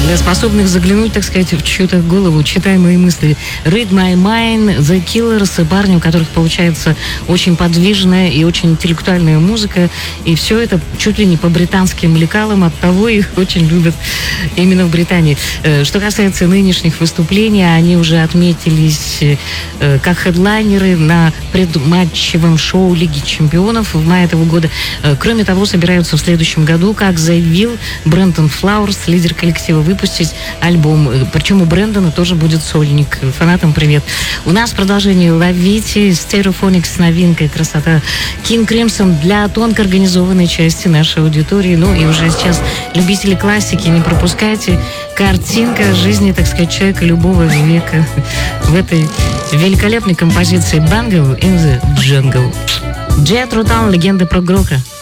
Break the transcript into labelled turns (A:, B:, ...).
A: способных заглянуть, так сказать, в чью-то голову, читая мои мысли. Read My Mind, The Killers, парни, у которых получается очень подвижная и очень интеллектуальная музыка, и все это чуть ли не по британским лекалам, оттого их очень любят именно в Британии. Что касается нынешних выступлений, они уже отметились как хедлайнеры на предматчевом шоу Лиги Чемпионов в мае этого года. Кроме того, собираются в следующем году, как заявил Брэндон Флауэрс, лидер коллектива, выпустить альбом. Причем у Брэндона тоже будет сольник. Фанатам привет. У нас продолжение «Ловите», Stereophonics с новинкой «Красота», King Crimson для тонко организованной части нашей аудитории. Ну и уже сейчас любители классики, не пропускайте. Картинка жизни, так сказать, человека любого века в этой великолепной композиции «Bungle in the Jungle». Jethro Tull, легенда прог-рока.